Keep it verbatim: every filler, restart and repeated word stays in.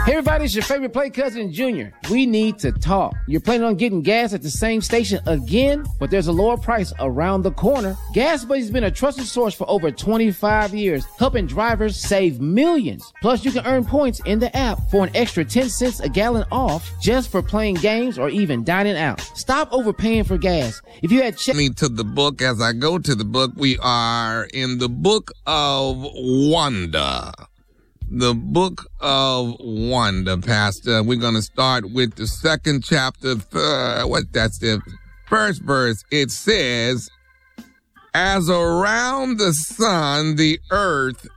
Hey everybody, it's your favorite play cousin, Junior. We need to talk. You're planning on getting gas at the same station again, but there's a lower price around the corner. Gas Buddy's been a trusted source for over twenty-five years, helping drivers save millions. Plus, you can earn points in the app for an extra ten cents a gallon off just for playing games or even dining out. Stop overpaying for gas. If you had checked me to the book, as I go to the book, we are in the book of wonder. The book of wonder, Pastor. We're going to start with the second chapter. Uh, what that's the first verse. It says, as around the sun, the earth